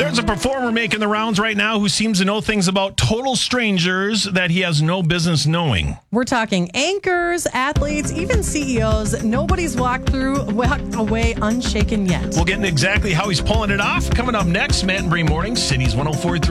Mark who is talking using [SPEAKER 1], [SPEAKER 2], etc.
[SPEAKER 1] There's a performer making the rounds right now who seems to know things about total strangers that he has no business knowing.
[SPEAKER 2] We're talking anchors, athletes, even CEOs. Nobody's walked away unshaken yet.
[SPEAKER 1] We'll get into exactly how he's pulling it off. Coming up next, Matt and Bree Morning, Cities 104.3.